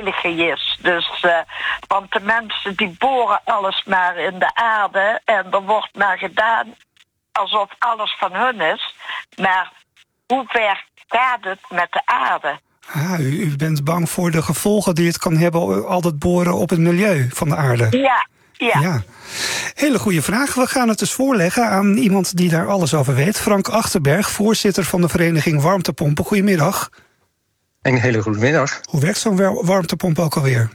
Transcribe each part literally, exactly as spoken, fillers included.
veiliging is. Dus, uh, want de mensen die boren alles maar in de aarde en er wordt maar gedaan alsof alles van hun is. Maar hoe ver gaat het met de aarde? Ah, u, u bent bang voor de gevolgen die het kan hebben, al dat boren op het milieu van de aarde. Ja, ja. ja. Hele goede vraag. We gaan het dus voorleggen aan iemand die daar alles over weet. Frank Achterberg, voorzitter van de vereniging Warmtepompen. Goedemiddag. Een hele goede middag. Hoe werkt zo'n warmtepomp ook alweer?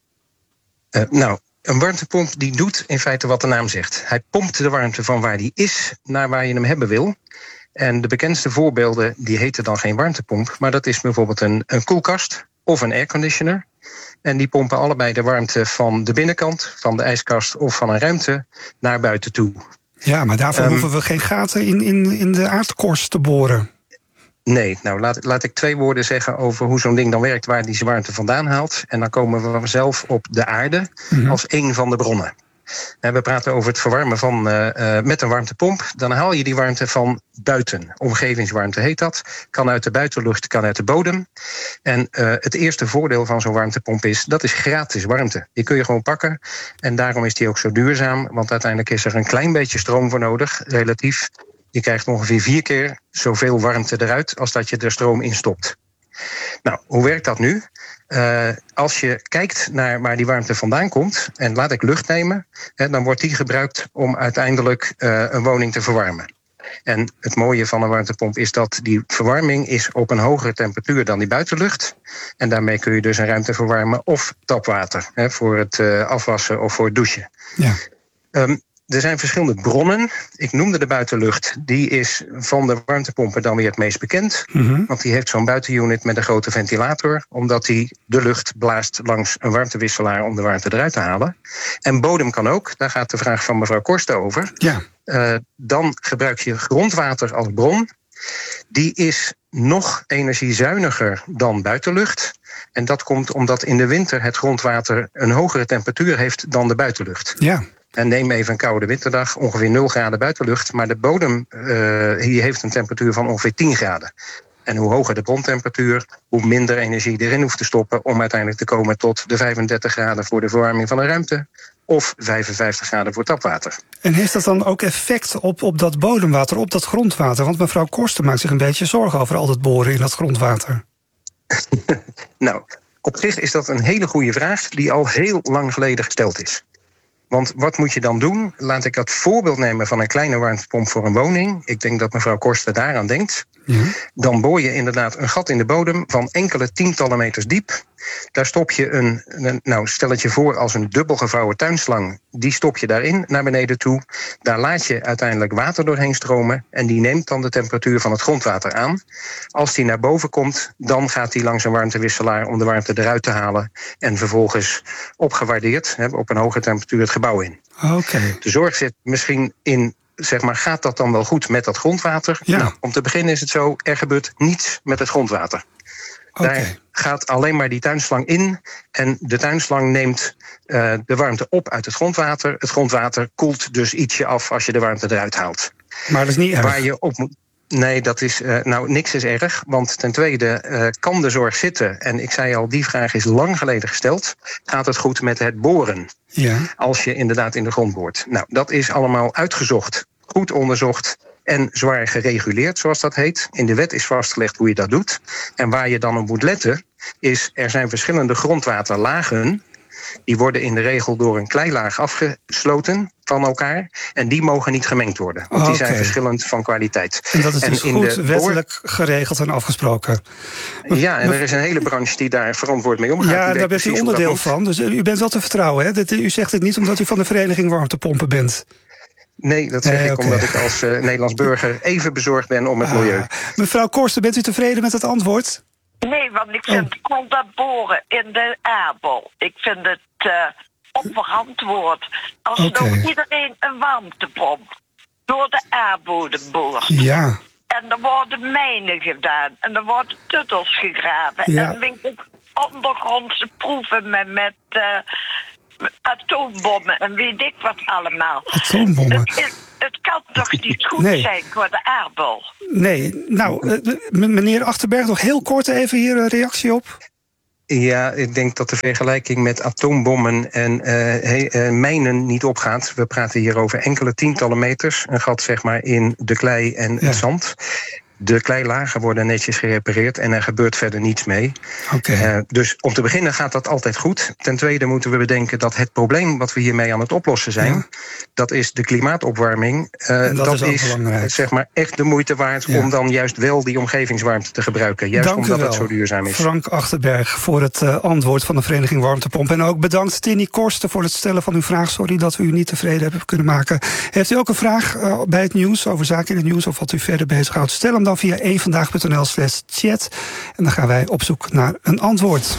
Uh, nou, een warmtepomp die doet in feite wat de naam zegt. Hij pompt de warmte van waar die is naar waar je hem hebben wil. En de bekendste voorbeelden, die heten dan geen warmtepomp, maar dat is bijvoorbeeld een, een koelkast of een airconditioner. En die pompen allebei de warmte van de binnenkant, van de ijskast of van een ruimte naar buiten toe. Ja, maar daarvoor um, hoeven we geen gaten in, in, in de aardkorst te boren. Nee, nou laat, laat ik twee woorden zeggen over hoe zo'n ding dan werkt, waar die zijn warmte vandaan haalt. En dan komen we zelf op de aarde mm-hmm. als één van de bronnen. We praten over het verwarmen van, uh, uh, met een warmtepomp. Dan haal je die warmte van buiten. Omgevingswarmte heet dat. Kan uit de buitenlucht, kan uit de bodem. En uh, het eerste voordeel van zo'n warmtepomp is, dat is gratis warmte. Die kun je gewoon pakken. En daarom is die ook zo duurzaam. Want uiteindelijk is er een klein beetje stroom voor nodig, relatief. Je krijgt ongeveer vier keer zoveel warmte eruit als dat je er stroom in stopt. Nou, hoe werkt dat nu? Uh, als je kijkt naar waar die warmte vandaan komt, en laat ik lucht nemen, hè, dan wordt die gebruikt om uiteindelijk uh, een woning te verwarmen. En het mooie van een warmtepomp is dat die verwarming is op een hogere temperatuur dan die buitenlucht. En daarmee kun je dus een ruimte verwarmen of tapwater, hè, voor het uh, afwassen of voor het douchen. Ja. Um, Er zijn verschillende bronnen. Ik noemde de buitenlucht. Die is van de warmtepompen dan weer het meest bekend. Mm-hmm. Want die heeft zo'n buitenunit met een grote ventilator. Omdat die de lucht blaast langs een warmtewisselaar om de warmte eruit te halen. En bodem kan ook. Daar gaat de vraag van mevrouw Korsten over. Ja. Uh, dan gebruik je grondwater als bron. Die is nog energiezuiniger dan buitenlucht. En dat komt omdat in de winter het grondwater een hogere temperatuur heeft dan de buitenlucht. Ja. En neem even een koude winterdag, ongeveer nul graden buitenlucht. Maar de bodem uh, hier heeft een temperatuur van ongeveer tien graden. En hoe hoger de brontemperatuur, hoe minder energie erin hoeft te stoppen om uiteindelijk te komen tot de vijfendertig graden voor de verwarming van een ruimte. Of vijfenvijftig graden voor tapwater. En heeft dat dan ook effect op, op dat bodemwater, op dat grondwater? Want mevrouw Korsten maakt zich een beetje zorgen over al dat boren in dat grondwater. Nou, op zich is dat een hele goede vraag die al heel lang geleden gesteld is. Want wat moet je dan doen? Laat ik het voorbeeld nemen van een kleine warmtepomp voor een woning. Ik denk dat mevrouw Korsten daaraan denkt. Ja. Dan boor je inderdaad een gat in de bodem van enkele tientallen meters diep. Daar stop je een, een nou stel het je voor als een dubbelgevouwen tuinslang. Die stop je daarin naar beneden toe. Daar laat je uiteindelijk water doorheen stromen. En die neemt dan de temperatuur van het grondwater aan. Als die naar boven komt, dan gaat die langs een warmtewisselaar om de warmte eruit te halen. En vervolgens opgewaardeerd, hè, op een hoge temperatuur het gebouw in. Okay. De zorg zit misschien in, zeg maar, gaat dat dan wel goed met dat grondwater? Ja. Nou, om te beginnen is het zo, er gebeurt niets met het grondwater. Okay. Daar gaat alleen maar die tuinslang in. En de tuinslang neemt uh, de warmte op uit het grondwater. Het grondwater koelt dus ietsje af als je de warmte eruit haalt. Maar dat is niet erg. Waar je op moet. Nee, dat is, uh, nou, niks is erg. Want ten tweede uh, kan de zorg zitten. En ik zei al, die vraag is lang geleden gesteld. Gaat het goed met het boren? Ja. Als je inderdaad in de grond boort. Nou, dat is allemaal uitgezocht, goed onderzocht en zwaar gereguleerd, zoals dat heet. In de wet is vastgelegd hoe je dat doet. En waar je dan op moet letten, is er zijn verschillende grondwaterlagen. Die worden in de regel door een kleilaag afgesloten van elkaar. En die mogen niet gemengd worden. Want die okay. zijn verschillend van kwaliteit. En dat is dus en in goed de wettelijk geregeld en afgesproken. Ja, en er is een hele branche die daar verantwoord mee omgaat. Ja, daar bent u onderdeel van. Dus u bent wel te vertrouwen, hè? U zegt het niet omdat u van de vereniging Warmtepompen bent. Nee, dat zeg nee, ik okay. omdat ik als uh, Nederlands burger even bezorgd ben om het ah. milieu. Mevrouw Korsten, bent u tevreden met het antwoord? Nee, want ik vind oh. al dat boren in de aardbol, ik vind het uh, onverantwoord. Als okay. nou iedereen een warmtepomp door de aardbodem boort. Ja. En er worden mijnen gedaan en er worden tunnels gegraven. Ja. En weet ik, ondergrondse proeven met, met uh, atoombommen en weet ik wat allemaal. Atoombommen? Het, het, het kan toch niet goed nee. zijn voor de aardbol? Nee, nou, uh, meneer Achterberg, nog heel kort even hier een reactie op. Ja, ik denk dat de vergelijking met atoombommen en uh, he, uh, mijnen niet opgaat. We praten hier over enkele tientallen meters. Een gat zeg maar in de klei en ja. het zand. De kleilagen worden netjes gerepareerd en er gebeurt verder niets mee. Okay. Uh, dus om te beginnen gaat dat altijd goed. Ten tweede moeten we bedenken dat het probleem wat we hiermee aan het oplossen zijn, ja. dat is de klimaatopwarming. Uh, dat, dat is, is zeg maar echt de moeite waard ja. om dan juist wel die omgevingswarmte te gebruiken. Juist Dank omdat u wel, het zo duurzaam is. Frank Achterberg voor het uh, antwoord van de Vereniging Warmtepomp. En ook bedankt Tinny Korsten voor het stellen van uw vraag. Sorry dat we u niet tevreden hebben kunnen maken. Heeft u ook een vraag uh, bij het nieuws, over zaken in het nieuws of wat u verder bezighoudt? Stel hem dan via eenvandaag punt n l slash chat. En dan gaan wij op zoek naar een antwoord.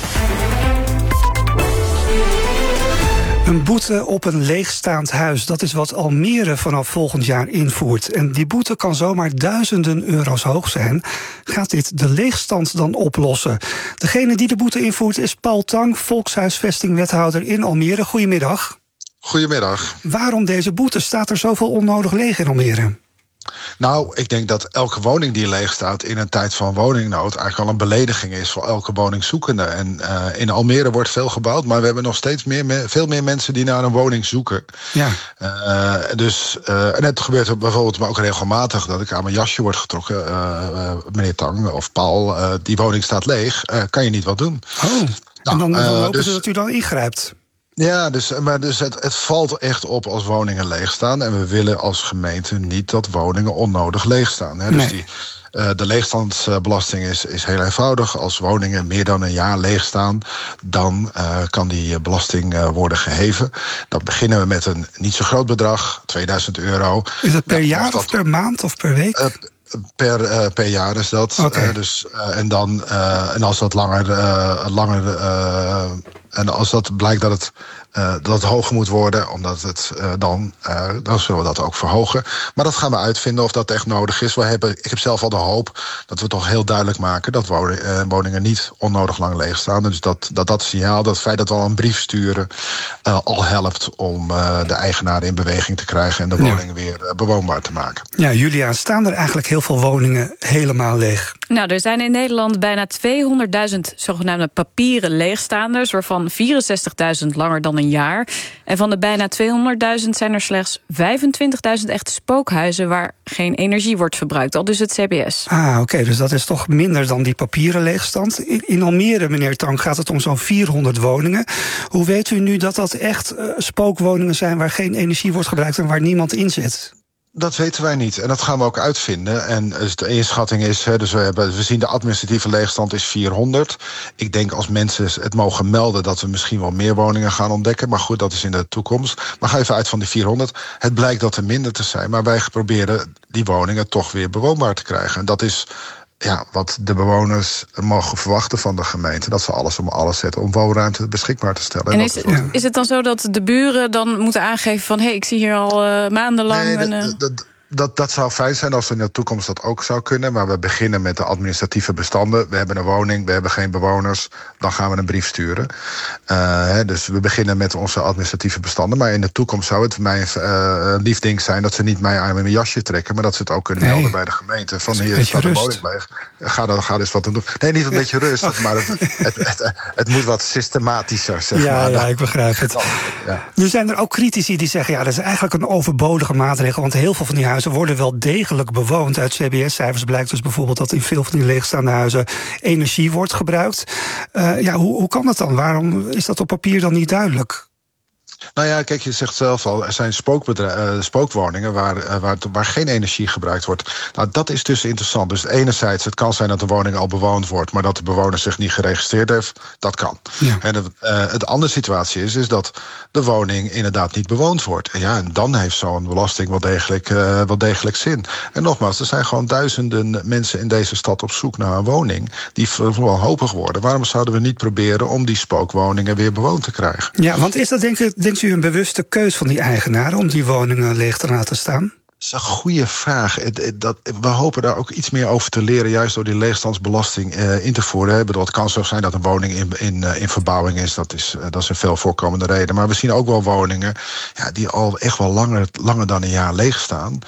Een boete op een leegstaand huis, dat is wat Almere vanaf volgend jaar invoert. En die boete kan zomaar duizenden euro's hoog zijn. Gaat dit de leegstand dan oplossen? Degene die de boete invoert is Paul Tang, volkshuisvestingwethouder in Almere. Goedemiddag. Goedemiddag. Waarom deze boete? Staat er zoveel onnodig leeg in Almere? Nou, ik denk dat elke woning die leeg staat in een tijd van woningnood eigenlijk al een belediging is voor elke woningzoekende. En uh, in Almere wordt veel gebouwd, maar we hebben nog steeds meer, meer, veel meer mensen die naar een woning zoeken. Ja. Uh, dus, uh, en het gebeurt bijvoorbeeld maar ook regelmatig dat ik aan mijn jasje word getrokken. Uh, uh, meneer Tang of Paul, uh, die woning staat leeg, uh, kan je niet wat doen. Oh, nou, en dan, dan uh, hopen dus, ze dat u dan ingrijpt. Ja, dus, maar dus het, het valt echt op als woningen leeg staan. En we willen als gemeente niet dat woningen onnodig leeg staan. Hè. Dus nee. die, uh, de leegstandsbelasting is, is heel eenvoudig. Als woningen meer dan een jaar leeg staan, dan uh, kan die belasting uh, worden geheven. Dan beginnen we met een niet zo groot bedrag, tweeduizend euro. Is dat per ja, jaar dat, of per maand of per week? Uh, Per, uh, per jaar is dat. Okay. Uh, dus, uh, en, dan, uh, en als dat langer. Uh, langer uh, en als dat blijkt dat het, uh, dat het hoger moet worden, omdat het uh, dan. Uh, dan zullen we dat ook verhogen. Maar dat gaan we uitvinden of dat echt nodig is. We hebben, ik heb zelf al de hoop dat we toch heel duidelijk maken dat woning, uh, woningen niet onnodig lang leeg staan. Dus dat dat, dat signaal, dat feit dat we al een brief sturen, uh, al helpt om uh, de eigenaren in beweging te krijgen en de woningen ja. weer uh, bewoonbaar te maken. Ja, Julia, staan er eigenlijk heel veel woningen helemaal leeg? Nou, er zijn in Nederland bijna tweehonderdduizend zogenaamde papieren leegstaanders, waarvan vierenzestigduizend langer dan een jaar. En van de bijna tweehonderdduizend zijn er slechts vijfentwintigduizend echte spookhuizen waar geen energie wordt verbruikt. Al dus het C B S. Ah, oké, okay, dus dat is toch minder dan die papieren leegstand. In, in Almere, meneer Tang, gaat het om zo'n vierhonderd woningen. Hoe weet u nu dat dat echt uh, spookwoningen zijn waar geen energie wordt gebruikt en waar niemand in zit? Dat weten wij niet. En dat gaan we ook uitvinden. En dus de inschatting is, dus we, hebben, we zien de administratieve leegstand is vierhonderd. Ik denk als mensen het mogen melden dat we misschien wel meer woningen gaan ontdekken. Maar goed, dat is in de toekomst. Maar ga even uit van die vierhonderd. Het blijkt dat er minder te zijn. Maar wij proberen die woningen toch weer bewoonbaar te krijgen. En dat is ja, wat de bewoners mogen verwachten van de gemeente. Dat ze alles om alles zetten om woonruimte beschikbaar te stellen. En is, is, is het dan zo dat de buren dan moeten aangeven van hé, hey, ik zie hier al uh, maandenlang... Nee, een, uh... dat, dat, dat, dat zou fijn zijn als in de toekomst dat ook zou kunnen. Maar we beginnen met de administratieve bestanden. We hebben een woning, we hebben geen bewoners. Dan gaan we een brief sturen. Uh, hè, dus we beginnen met onze administratieve bestanden. Maar in de toekomst zou het mij uh, lief ding zijn dat ze niet mij aan mijn jasje trekken, maar dat ze het ook kunnen melden nee. bij de gemeente. Van hier staat een woning leeg. Ga dan ga dus wat doen. Nee, niet een beetje rust, maar het, het, het, het, het moet wat systematischer. Zeg ja, maar. ja, ik begrijp het. Ja. Nu zijn er ook critici die zeggen, ja, dat is eigenlijk een overbodige maatregel, want heel veel van die huizen worden wel degelijk bewoond. Uit C B S-cijfers blijkt dus bijvoorbeeld dat in veel van die leegstaande huizen energie wordt gebruikt. Uh, ja, hoe, hoe kan dat dan? Waarom is dat op papier dan niet duidelijk? Nou ja, kijk, je zegt zelf al, er zijn spookbedrijven, uh, spookwoningen waar, uh, waar, waar geen energie gebruikt wordt. Nou, dat is dus interessant. Dus enerzijds, het kan zijn dat de woning al bewoond wordt, maar dat de bewoner zich niet geregistreerd heeft. Dat kan. Ja. En de, uh, het andere situatie is, is dat de woning inderdaad niet bewoond wordt. En ja, en dan heeft zo'n belasting wel degelijk, uh, wel degelijk zin. En nogmaals, er zijn gewoon duizenden mensen in deze stad op zoek naar een woning die wanhopig worden. Waarom zouden we niet proberen om die spookwoningen weer bewoond te krijgen? Ja, want is dat denk ik... Denkt u een bewuste keus van die eigenaren om die woningen leeg te laten staan? Dat is een goede vraag. We hopen daar ook iets meer over te leren, juist door die leegstandsbelasting uh, in te voeren. Ik bedoel, het kan zo zijn dat een woning in, in, uh, in verbouwing is. Dat is, uh, dat is een veel voorkomende reden. Maar we zien ook wel woningen ja, die al echt wel langer, langer dan een jaar leeg staan.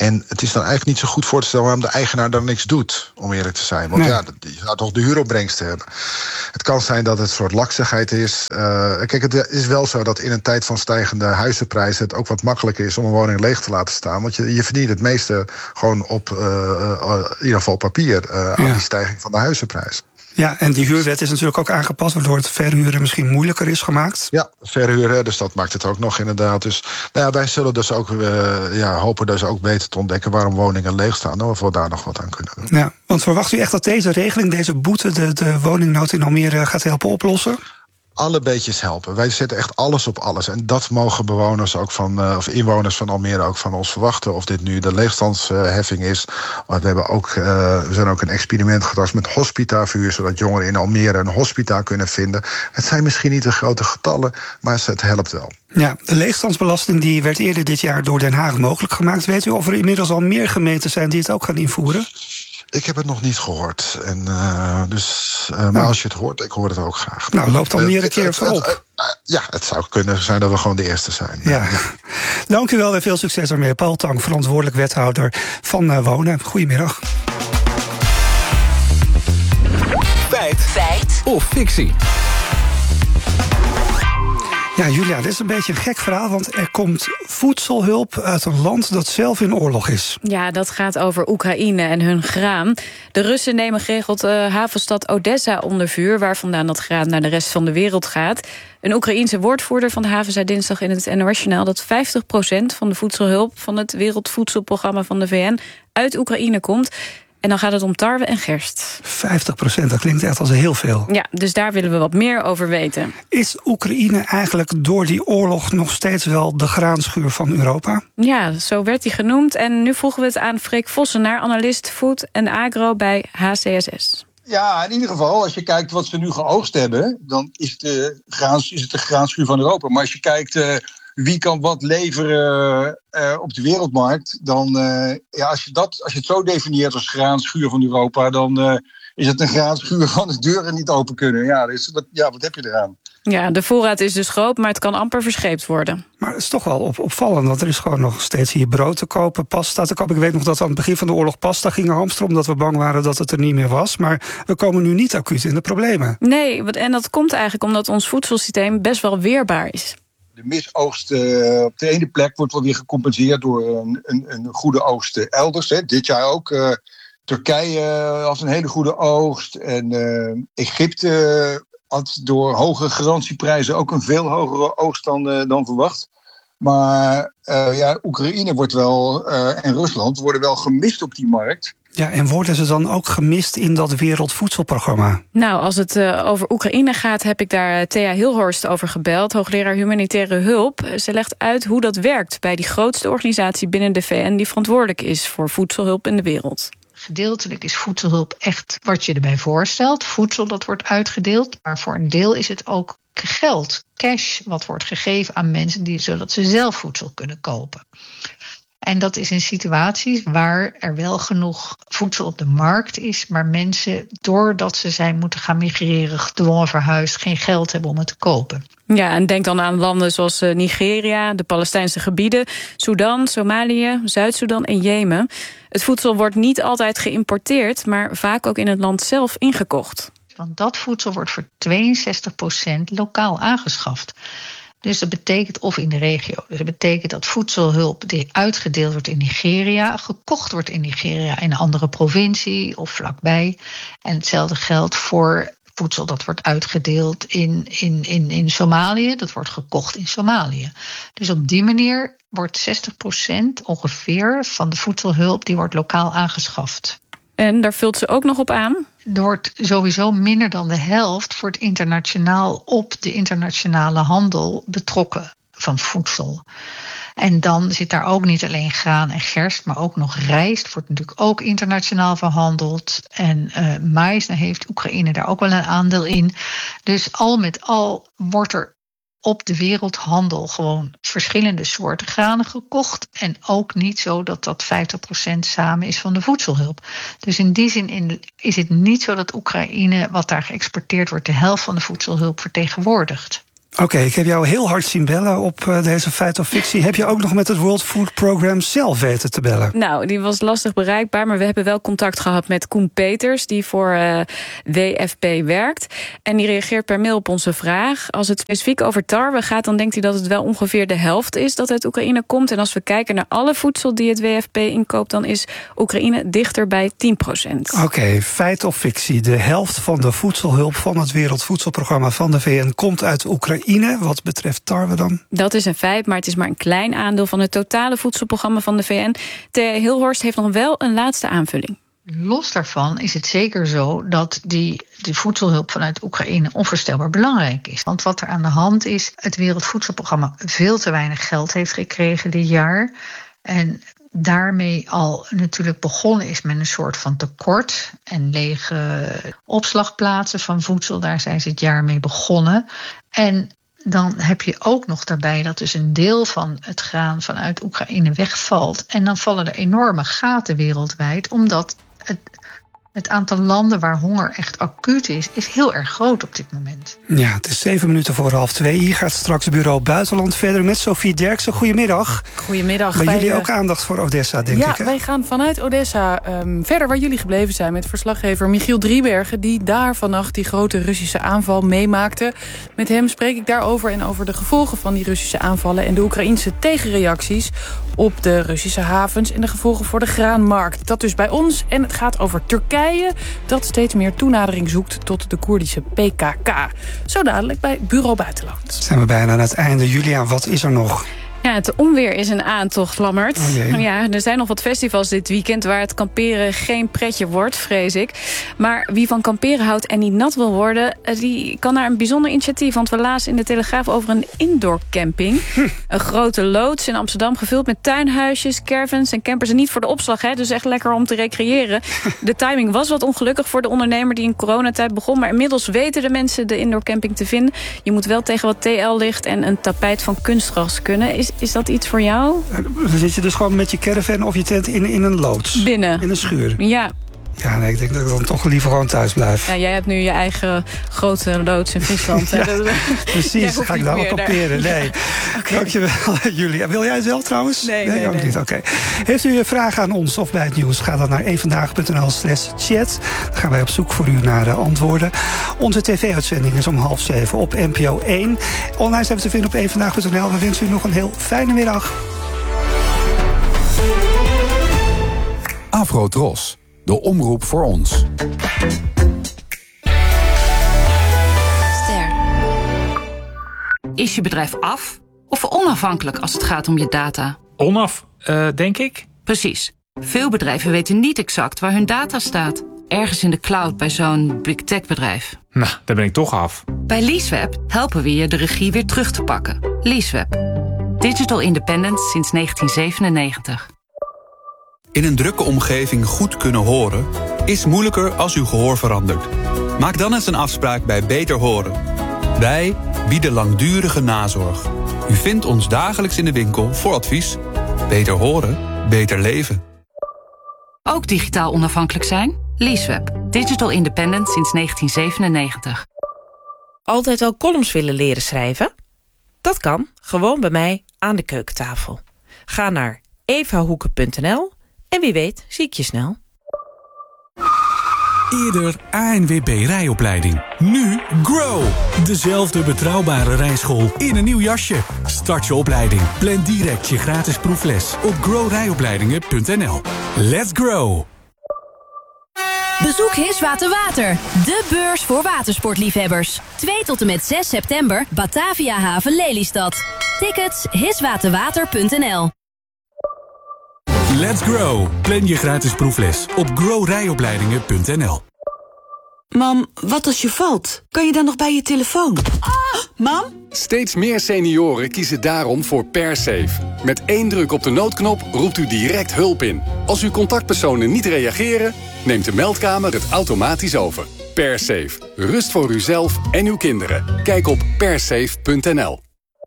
En het is dan eigenlijk niet zo goed voor te stellen waarom de eigenaar dan niks doet, om eerlijk te zijn. Want nee. ja, je zou toch de huuropbrengsten hebben. Het kan zijn dat het een soort laksigheid is. Uh, kijk, het is wel zo dat in een tijd van stijgende huizenprijzen het ook wat makkelijker is om een woning leeg te laten staan. Want je, je verdient het meeste gewoon op uh, uh, in ieder geval papier uh, ja. aan die stijging van de huizenprijs. Ja, en die huurwet is natuurlijk ook aangepast, waardoor het verhuren misschien moeilijker is gemaakt. Ja, verhuren, dus dat maakt het ook nog inderdaad. Dus nou ja, wij zullen dus ook uh, ja, hopen dus ook beter te ontdekken waarom woningen leeg staan, of we daar nog wat aan kunnen doen. Ja, want verwacht u echt dat deze regeling, deze boete, de, de woningnood in Almere gaat helpen oplossen? Alle beetjes helpen. Wij zetten echt alles op alles. En dat mogen bewoners ook van, uh, of inwoners van Almere ook van ons verwachten. Of dit nu de leegstandsheffing is. We hebben ook, uh, we zijn ook een experiment getast met hospitaverhuur, zodat jongeren in Almere een hospita kunnen vinden. Het zijn misschien niet de grote getallen, maar het helpt wel. Ja, de leegstandsbelasting die werd eerder dit jaar door Den Haag mogelijk gemaakt. Weet u of er inmiddels al meer gemeenten zijn die het ook gaan invoeren? Ik heb het nog niet gehoord. En, uh, dus, uh, maar nou. als je het hoort, ik hoor het ook graag. Nou, loopt dan meer een keer voorop. Uh, uh, ja, het zou kunnen zijn dat we gewoon de eerste zijn. Ja. Ja. Dank u wel en veel succes ermee. Paul Tang, verantwoordelijk wethouder van uh, Wonen. Goedemiddag. Feit. Feit. Of fictie. Ja, Julia, dit is een beetje een gek verhaal, want er komt voedselhulp uit een land dat zelf in oorlog is. Ja, dat gaat over Oekraïne en hun graan. De Russen nemen geregeld uh, havenstad Odessa onder vuur, waar vandaan dat graan naar de rest van de wereld gaat. Een Oekraïense woordvoerder van de haven zei dinsdag in het N O S-journaal dat vijftig procent van de voedselhulp van het Wereldvoedselprogramma van de V N uit Oekraïne komt. En dan gaat het om tarwe en gerst. vijftig procent, dat klinkt echt als heel veel. Ja, dus daar willen we wat meer over weten. Is Oekraïne eigenlijk door die oorlog nog steeds wel de graanschuur van Europa? Ja, zo werd hij genoemd. En nu vroegen we het aan Freek Vossenaar, analist Food en Agro bij H C S S. Ja, in ieder geval, als je kijkt wat ze nu geoogst hebben, dan is het de, graans, is het de graanschuur van Europa. Maar als je kijkt uh, wie kan wat leveren uh, op de wereldmarkt, dan uh, ja, als je dat, als je het zo definieert als graanschuur van Europa, dan uh, is het een graanschuur van de deuren niet open kunnen. Ja, dus dat, ja, wat heb je eraan? Ja, de voorraad is dus groot, maar het kan amper verscheept worden. Maar het is toch wel op, opvallend, want er is gewoon nog steeds hier brood te kopen, pasta te kopen. Ik weet nog dat we aan het begin van de oorlog pasta gingen hamsteren, omdat we bang waren dat het er niet meer was. Maar we komen nu niet acuut in de problemen. Nee, en dat komt eigenlijk omdat ons voedselsysteem best wel weerbaar is. De misoogst uh, op de ene plek wordt wel weer gecompenseerd door een, een, een goede oogst elders. Hè. Dit jaar ook. Uh, Turkije had een hele goede oogst. En uh, Egypte had door hoge garantieprijzen ook een veel hogere oogst dan, uh, dan verwacht. Maar uh, ja, Oekraïne wordt wel, uh, en Rusland worden wel gemist op die markt. Ja, en worden ze dan ook gemist in dat Wereldvoedselprogramma? Nou, als het uh, over Oekraïne gaat, heb ik daar uh, Thea Hilhorst over gebeld, hoogleraar humanitaire hulp. Ze legt uit hoe dat werkt bij die grootste organisatie binnen de V N die verantwoordelijk is voor voedselhulp in de wereld. Gedeeltelijk is voedselhulp echt wat je erbij voorstelt. Voedsel dat wordt uitgedeeld, maar voor een deel is het ook geld, cash, wat wordt gegeven aan mensen die, zodat ze zelf voedsel kunnen kopen. En dat is in situaties waar er wel genoeg voedsel op de markt is, maar mensen, doordat ze zijn moeten gaan migreren, gedwongen verhuisd, geen geld hebben om het te kopen. Ja, en denk dan aan landen zoals Nigeria, de Palestijnse gebieden, Sudan, Somalië, Zuid-Soedan en Jemen. Het voedsel wordt niet altijd geïmporteerd, maar vaak ook in het land zelf ingekocht. Want dat voedsel wordt voor tweeënzestig procent lokaal aangeschaft. Dus dat betekent, of in de regio, dus dat betekent dat voedselhulp die uitgedeeld wordt in Nigeria, gekocht wordt in Nigeria in een andere provincie of vlakbij. En hetzelfde geldt voor voedsel dat wordt uitgedeeld in, in, in, in Somalië, dat wordt gekocht in Somalië. Dus op die manier wordt zestig procent ongeveer van de voedselhulp die wordt lokaal aangeschaft. En daar vult ze ook nog op aan? Er wordt sowieso minder dan de helft voor het internationaal op de internationale handel betrokken van voedsel. En dan zit daar ook niet alleen graan en gerst, maar ook nog rijst. Wordt natuurlijk ook internationaal verhandeld. En uh, mais, dan heeft Oekraïne daar ook wel een aandeel in. Dus al met al wordt er op de wereldhandel gewoon verschillende soorten granen gekocht. En ook niet zo dat dat vijftig procent samen is van de voedselhulp. Dus in die zin is het niet zo dat Oekraïne, wat daar geëxporteerd wordt, de helft van de voedselhulp vertegenwoordigt. Oké, okay, ik heb jou heel hard zien bellen op uh, deze Feit of Fictie. Heb je ook nog met het World Food Program zelf weten te bellen? Nou, die was lastig bereikbaar, maar we hebben wel contact gehad met Koen Peters, die voor uh, W F P werkt. En die reageert per mail op onze vraag. Als het specifiek over tarwe gaat, dan denkt hij dat het wel ongeveer de helft is dat uit Oekraïne komt. En als we kijken naar alle voedsel die het W F P inkoopt, dan is Oekraïne dichter bij tien procent. Oké, okay, Feit of Fictie. De helft van de voedselhulp van het Wereldvoedselprogramma van de V N komt uit Oekraïne. Wat betreft tarwe dan? Dat is een feit, maar het is maar een klein aandeel van het totale voedselprogramma van de V N. Thea Hilhorst heeft nog wel een laatste aanvulling. Los daarvan is het zeker zo dat die, die voedselhulp vanuit Oekraïne onvoorstelbaar belangrijk is. Want wat er aan de hand is, het Wereldvoedselprogramma veel te weinig geld heeft gekregen dit jaar. En daarmee al natuurlijk begonnen is met een soort van tekort en lege opslagplaatsen van voedsel. Daar zijn ze het jaar mee begonnen. En dan heb je ook nog daarbij dat dus een deel van het graan vanuit Oekraïne wegvalt. En dan vallen er enorme gaten wereldwijd, omdat het, het aantal landen waar honger echt acuut is, is heel erg groot op dit moment. Ja, het is zeven minuten voor half twee. Hier gaat straks Bureau Buitenland verder met Sophie Derksen. Goedemiddag. Goedemiddag. Bij wij, jullie ook aandacht voor Odessa, denk ja, ik, hè? Wij gaan vanuit Odessa um, verder waar jullie gebleven zijn met verslaggever Michiel Driebergen, die daar vannacht die grote Russische aanval meemaakte. Met hem spreek ik daarover en over de gevolgen van die Russische aanvallen en de Oekraïnse tegenreacties op de Russische havens en de gevolgen voor de graanmarkt. Dat dus bij ons. En het gaat over Turkije, dat steeds meer toenadering zoekt tot de Koerdische P K K. Zo dadelijk bij Bureau Buitenland. Zijn we bijna aan het einde. Julia, wat is er nog? Ja, het onweer is een aantocht, Lammert. Oh ja, er zijn nog wat festivals dit weekend waar het kamperen geen pretje wordt, vrees ik. Maar wie van kamperen houdt en niet nat wil worden, die kan naar een bijzonder initiatief. Want we lazen in de Telegraaf over een indoor camping. Hm. Een grote loods in Amsterdam gevuld met tuinhuisjes, caravans en campers. En niet voor de opslag, hè, dus echt lekker om te recreëren. De timing was wat ongelukkig voor de ondernemer die in coronatijd begon. Maar inmiddels weten de mensen de indoor camping te vinden. Je moet wel tegen wat T L-licht en een tapijt van kunstgras kunnen. Is Is dat iets voor jou? Dan zit je dus gewoon met je caravan of je tent in, in een loods? Binnen. In een schuur? Ja. Ja, nee, ik denk dat ik dan toch liever gewoon thuis blijf. Ja, jij hebt nu je eigen grote loods in Friesland. Ja, precies, ga ik daar ook kamperen. Nee. Okay. Dankjewel, Julia. Wil jij het wel trouwens? Nee, nee, nee ook nee. niet. Oké. Okay. Heeft u vragen aan ons of bij het nieuws? Ga dan naar evendaag.nl slash chat. Dan gaan wij op zoek voor u naar de antwoorden. Onze tv-uitzending is om half zeven op N P O één. Online zijn we te vinden op evendaag punt n l. We wensen u nog een heel fijne middag. Afro-Tros. De omroep voor ons. Ster. Is je bedrijf af of onafhankelijk als het gaat om je data? Onaf, uh, denk ik. Precies. Veel bedrijven weten niet exact waar hun data staat. Ergens in de cloud bij zo'n big tech bedrijf. Nou, daar ben ik toch af. Bij Leaseweb helpen we je de regie weer terug te pakken. Leaseweb. Digital independence sinds negentien zevenennegentig. In een drukke omgeving goed kunnen horen is moeilijker als uw gehoor verandert. Maak dan eens een afspraak bij Beter Horen. Wij bieden langdurige nazorg. U vindt ons dagelijks in de winkel voor advies. Beter horen, beter leven. Ook digitaal onafhankelijk zijn? Leaseweb. Digital independent sinds negentien zevenennegentig. Altijd al columns willen leren schrijven? Dat kan, gewoon bij mij aan de keukentafel. Ga naar evahoeken punt n l en wie weet zie ik je snel. Eerder A N W B rijopleiding. Nu Grow. Dezelfde betrouwbare rijschool in een nieuw jasje. Start je opleiding. Plan direct je gratis proefles op grow rijopleidingen punt n l. Let's grow. Bezoek Hiswater Water, de beurs voor watersportliefhebbers. twee tot en met zes september, Batavia Haven Lelystad. Tickets hiswaterwater punt n l. Let's grow. Plan je gratis proefles op grow rijopleidingen punt n l. Mam, wat als je valt? Kan je dan nog bij je telefoon? Ah, mam? Steeds meer senioren kiezen daarom voor PerSafe. Met één druk op de noodknop roept u direct hulp in. Als uw contactpersonen niet reageren, neemt de meldkamer het automatisch over. PerSafe. Rust voor uzelf en uw kinderen. Kijk op persafe punt n l.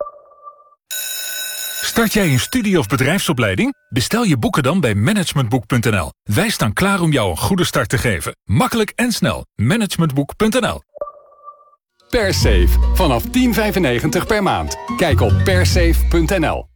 Start jij een studie- of bedrijfsopleiding? Bestel je boeken dan bij managementboek punt n l. Wij staan klaar om jou een goede start te geven. Makkelijk en snel. managementboek punt n l. Persafe. Vanaf tien vijfennegentig per maand. Kijk op persafe punt n l.